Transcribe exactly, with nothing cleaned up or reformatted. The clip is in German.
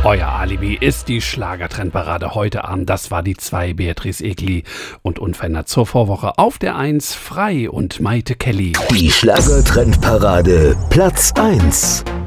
Euer Alibi ist die Schlagertrendparade heute Abend. Das war die zwei, Beatrice Egli und unverändert zur Vorwoche. Auf der eins Frei und Maite Kelly. Die Schlagertrendparade Platz eins.